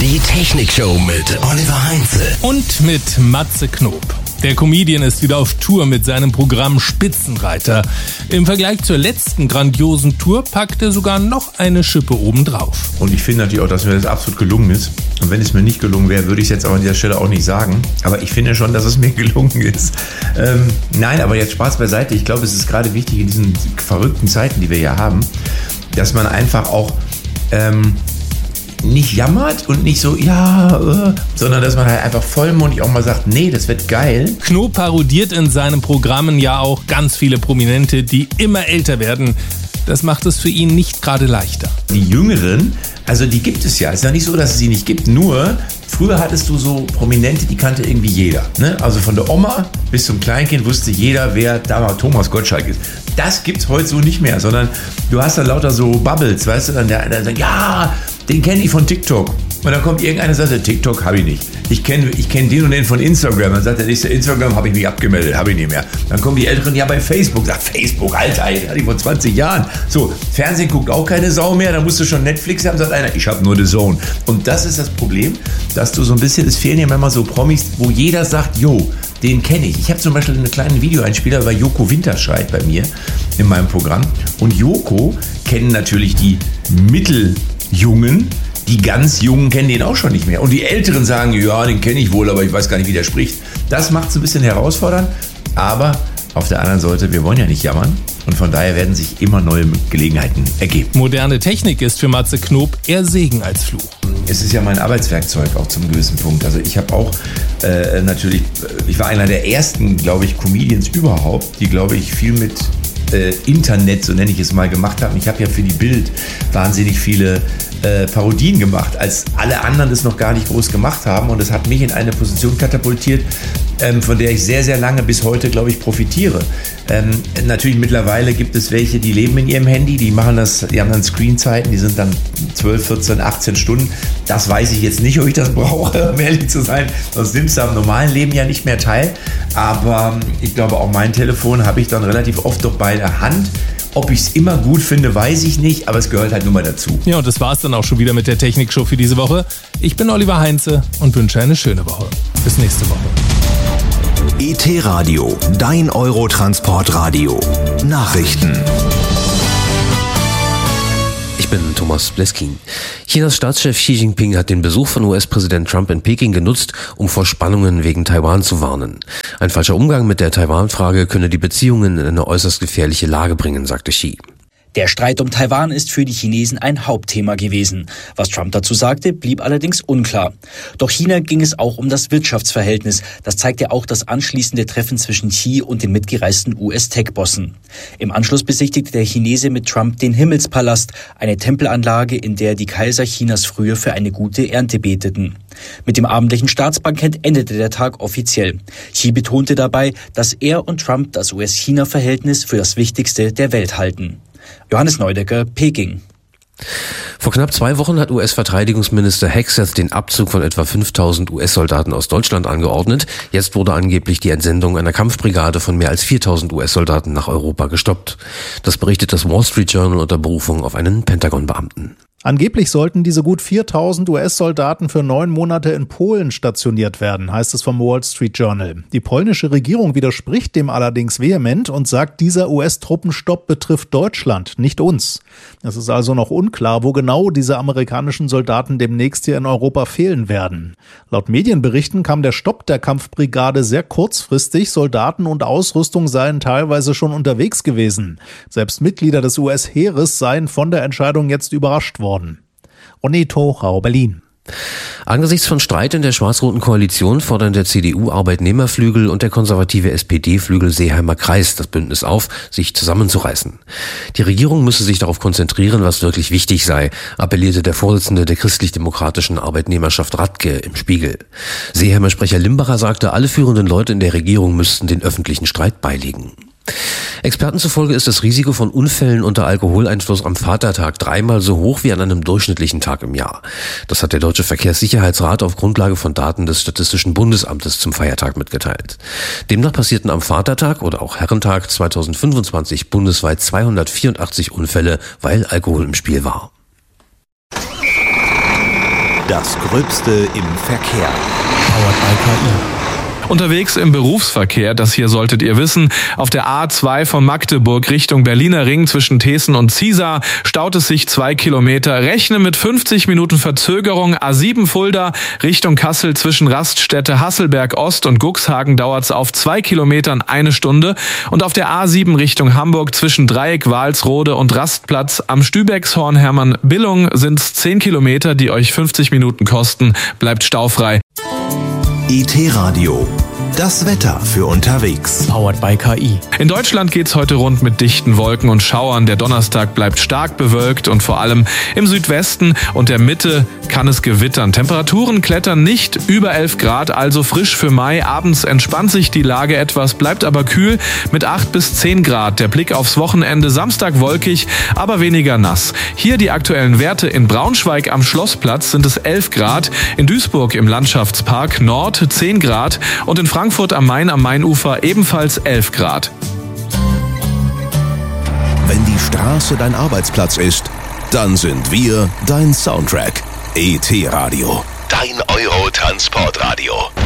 Die Technikshow mit Oliver Heinze. Und mit Matze Knob. Der Comedian ist wieder auf Tour mit seinem Programm Spitzenreiter. Im Vergleich zur letzten grandiosen Tour packt er sogar noch eine Schippe obendrauf. Und ich finde natürlich auch, dass mir das absolut gelungen ist. Und wenn es mir nicht gelungen wäre, würde ich es jetzt aber an dieser Stelle auch nicht sagen. Aber ich finde schon, dass es mir gelungen ist. Nein, aber jetzt Spaß beiseite. Ich glaube, es ist gerade wichtig in diesen verrückten Zeiten, die wir hier haben, dass man einfach auch nicht jammert und nicht so, sondern dass man halt einfach vollmundig auch mal sagt, nee, das wird geil. Knob parodiert in seinen Programmen ja auch ganz viele Prominente, die immer älter werden. Das macht es für ihn nicht gerade leichter. Die Jüngeren, also die gibt es ja. Es ist ja nicht so, dass es sie nicht gibt, nur früher hattest du so Prominente, die kannte irgendwie jeder. Ne? Also von der Oma bis zum Kleinkind wusste jeder, wer da mal Thomas Gottschalk ist. Das gibt's heute so nicht mehr, sondern du hast dann lauter so Bubbles, weißt du, dann der eine sagt, ja, den kenne ich von TikTok. Und dann kommt irgendeiner und sagt, TikTok habe ich nicht. Ich kenn den und den von Instagram. Dann sagt der nächste, Instagram habe ich mich abgemeldet, habe ich nicht mehr. Dann kommen die Älteren, ja bei Facebook. Sagt Facebook, Alter, hatte ich vor 20 Jahren. So, Fernsehen guckt auch keine Sau mehr. Da musst du schon Netflix haben, sagt einer, ich habe nur The Zone. Und das ist das Problem, dass du so ein bisschen, es fehlen ja manchmal so Promis, wo jeder sagt, jo, den kenne ich. Ich habe zum Beispiel einen kleinen Videoeinspieler bei Joko Winterscheid bei mir in meinem Programm. Und Joko kennen natürlich die Mitteljungen. Die ganz Jungen kennen den auch schon nicht mehr. Und die Älteren sagen, ja, den kenne ich wohl, aber ich weiß gar nicht, wie der spricht. Das macht es ein bisschen herausfordernd. Aber auf der anderen Seite, wir wollen ja nicht jammern. Und von daher werden sich immer neue Gelegenheiten ergeben. Moderne Technik ist für Matze Knob eher Segen als Fluch. Es ist ja mein Arbeitswerkzeug auch zum gewissen Punkt. Also ich habe auch ich war einer der ersten, glaube ich, Comedians überhaupt, die, glaube ich, viel mit Internet, so nenne ich es mal, gemacht haben. Ich habe ja für die Bild wahnsinnig viele Parodien gemacht, als alle anderen das noch gar nicht groß gemacht haben. Und das hat mich in eine Position katapultiert, von der ich sehr, sehr lange bis heute, glaube ich, profitiere. Natürlich mittlerweile gibt es welche, die leben in ihrem Handy, die haben dann Screenzeiten, die sind dann 12, 14, 18 Stunden. Das weiß ich jetzt nicht, ob ich das brauche, um ehrlich zu sein. Sonst nimmst du am normalen Leben ja nicht mehr teil. Aber ich glaube, auch mein Telefon habe ich dann relativ oft doch bei der Hand. Ob ich es immer gut finde, weiß ich nicht, aber es gehört halt nun mal dazu. Ja, und das war's dann auch schon wieder mit der Technikshow für diese Woche. Ich bin Oliver Heinze und wünsche eine schöne Woche. Bis nächste Woche. ET-Radio, dein Eurotransportradio. Nachrichten. Ich bin Thomas Bleskin. Chinas Staatschef Xi Jinping hat den Besuch von US-Präsident Trump in Peking genutzt, um vor Spannungen wegen Taiwan zu warnen. Ein falscher Umgang mit der Taiwan-Frage könne die Beziehungen in eine äußerst gefährliche Lage bringen, sagte Xi. Der Streit um Taiwan ist für die Chinesen ein Hauptthema gewesen. Was Trump dazu sagte, blieb allerdings unklar. Doch China ging es auch um das Wirtschaftsverhältnis. Das zeigte auch das anschließende Treffen zwischen Xi und den mitgereisten US-Tech-Bossen. Im Anschluss besichtigte der Chinese mit Trump den Himmelspalast, eine Tempelanlage, in der die Kaiser Chinas früher für eine gute Ernte beteten. Mit dem abendlichen Staatsbankett endete der Tag offiziell. Xi betonte dabei, dass er und Trump das US-China-Verhältnis für das Wichtigste der Welt halten. Johannes Neudecker, Peking. Vor knapp 2 Wochen hat US-Verteidigungsminister Hegseth den Abzug von etwa 5000 US-Soldaten aus Deutschland angeordnet. Jetzt wurde angeblich die Entsendung einer Kampfbrigade von mehr als 4000 US-Soldaten nach Europa gestoppt. Das berichtet das Wall Street Journal unter Berufung auf einen Pentagon-Beamten. Angeblich sollten diese gut 4000 US-Soldaten für 9 Monate in Polen stationiert werden, heißt es vom Wall Street Journal. Die polnische Regierung widerspricht dem allerdings vehement und sagt, dieser US-Truppenstopp betrifft Deutschland, nicht uns. Es ist also noch unklar, wo genau diese amerikanischen Soldaten demnächst hier in Europa fehlen werden. Laut Medienberichten kam der Stopp der Kampfbrigade sehr kurzfristig, Soldaten und Ausrüstung seien teilweise schon unterwegs gewesen. Selbst Mitglieder des US-Heeres seien von der Entscheidung jetzt überrascht worden. Ronny Tochau, Berlin. Angesichts von Streit in der schwarz-roten Koalition fordern der CDU-Arbeitnehmerflügel und der konservative SPD-Flügel Seeheimer Kreis das Bündnis auf, sich zusammenzureißen. Die Regierung müsse sich darauf konzentrieren, was wirklich wichtig sei, appellierte der Vorsitzende der christlich-demokratischen Arbeitnehmerschaft Radke im Spiegel. Seeheimer Sprecher Limbacher sagte, alle führenden Leute in der Regierung müssten den öffentlichen Streit beilegen. Experten zufolge ist das Risiko von Unfällen unter Alkoholeinfluss am Vatertag 3-mal so hoch wie an einem durchschnittlichen Tag im Jahr. Das hat der Deutsche Verkehrssicherheitsrat auf Grundlage von Daten des Statistischen Bundesamtes zum Feiertag mitgeteilt. Demnach passierten am Vatertag oder auch Herrentag 2025 bundesweit 284 Unfälle, weil Alkohol im Spiel war. Das Gröbste im Verkehr. Powered by KI. Unterwegs im Berufsverkehr, das hier solltet ihr wissen, auf der A2 von Magdeburg Richtung Berliner Ring zwischen Thesen und Ziesar staut es sich 2 Kilometer. Rechne mit 50 Minuten Verzögerung. A7 Fulda Richtung Kassel zwischen Raststätte Hasselberg Ost und Guxhagen dauert es auf 2 Kilometern 1 Stunde. Und auf der A7 Richtung Hamburg zwischen Dreieck Walsrode und Rastplatz am Stübexhorn Hermann Billung sind es 10 Kilometer, die euch 50 Minuten kosten. Bleibt staufrei. IT-Radio. Das Wetter für unterwegs. Powered by KI. In Deutschland geht's heute rund mit dichten Wolken und Schauern. Der Donnerstag bleibt stark bewölkt und vor allem im Südwesten und der Mitte kann es gewittern. Temperaturen klettern nicht über 11 Grad, also frisch für Mai. Abends entspannt sich die Lage etwas, bleibt aber kühl mit 8 bis 10 Grad. Der Blick aufs Wochenende: Samstag wolkig, aber weniger nass. Hier die aktuellen Werte: in Braunschweig am Schlossplatz sind es 11 Grad, in Duisburg im Landschaftspark Nord 10 Grad und in Frankfurt am Main am Mainufer ebenfalls 11 Grad. Wenn die Straße dein Arbeitsplatz ist, dann sind wir dein Soundtrack. IT-Radio. Dein Euro-Transportradio.